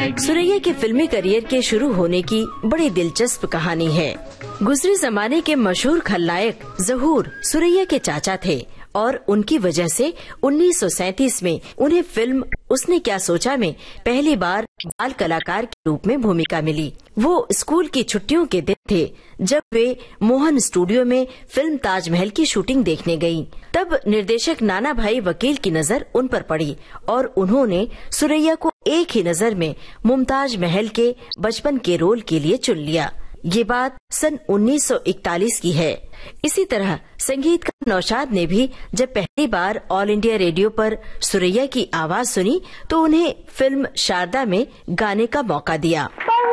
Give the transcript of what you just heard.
सुरैया के फिल्मी करियर के शुरू होने की बड़ी दिलचस्प कहानी है। गुजरे जमाने के मशहूर खलनायक ज़हूर सुरैया के चाचा थे और उनकी वजह से 1937 में उन्हें फिल्म उसने क्या सोचा में पहली बार बाल कलाकार के रूप में भूमिका मिली। वो स्कूल की छुट्टियों के दिन थे जब वे मोहन स्टूडियो में फिल्म ताजमहल की शूटिंग देखने गयी। तब निर्देशक नाना भाई वकील की नजर उन पर पड़ी और उन्होंने सुरैया को एक ही नजर में मुमताज महल के बचपन के रोल के लिए चुन लिया। ये बात सन 1941 की है। इसी तरह संगीतकार नौशाद ने भी जब पहली बार ऑल इंडिया रेडियो पर सुरैया की आवाज सुनी तो उन्हें फिल्म शारदा में गाने का मौका दिया।